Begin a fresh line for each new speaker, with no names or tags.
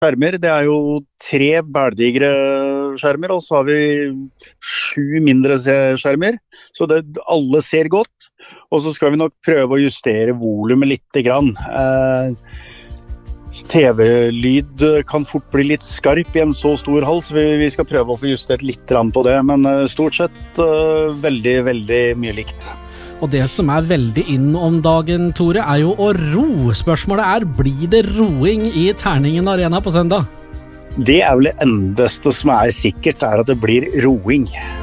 skjermer. Det jo 3 bældigre skjermer, og så har vi 7 mindre skjermer. Så alle ser godt, og så skal vi nok prøve å justere volumet litt grann. TV-lyd kan fort bli litt skarp i en så stor hall, så vi skal prøve å få justert litt på det, men stort sett veldig, veldig mye likt.
Og det som veldig inn om dagen, Tore, jo å ro. Spørsmålet blir det roing i Terningen Arena på søndag?
Det vel det eneste som sikkert, at det blir roing.